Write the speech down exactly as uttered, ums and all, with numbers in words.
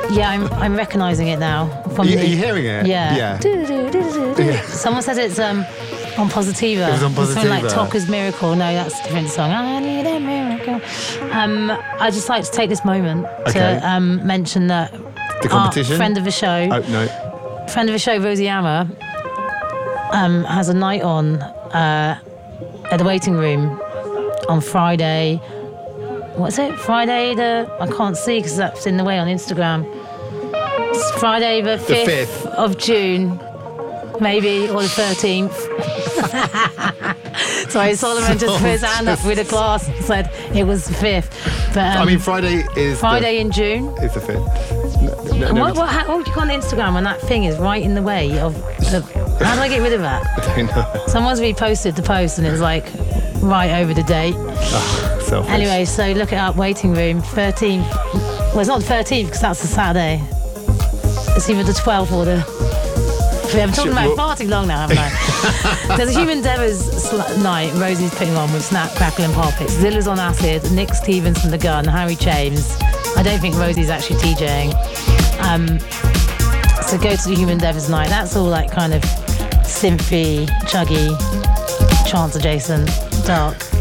Yeah, I'm I'm recognising it now. From Are you, the, are you hearing it? Yeah. Yeah. Yeah. Someone says it's um on Positiva. It was on It's from like Positiva. Talker's Miracle. No, that's a different song. I need a miracle. Um, I just like to take this moment Okay. to um mention that The our competition? friend of the show, Oh, no. friend of the show, Rosie Hammer, um, has a night on uh, at the waiting room on Friday. What's it? Friday the... I can't see because that's in the way on Instagram. It's Friday the fifth, fifth. of June, maybe, or the thirteenth. Sorry, Solomon just put his hand up with a glass and said it was the fifth. But um, I mean, Friday is Friday the, in June. is the fifth. No, no, And no, what, what, how, what do you call on Instagram when that thing is right in the way of the... How do I get rid of that? I don't know. Someone's reposted the post and it's like right over the date. Oh, selfish. Anyway, so look it up, waiting room, thirteenth. Well, it's not the thirteenth because that's the Saturday. It's either the twelfth or the... We have been talking Should- about well- far too long now, haven't I? There's a Human Endeavours sl- night Rosie's putting on with Snap, Crackle and Pop. It's Zilla's on acid, Nick Stevens from The Gun, Harry James. I don't think Rosie's actually DJing. Um, so go to the Human Endeavours night. That's all like kind of synthy, chuggy, trance adjacent, dark.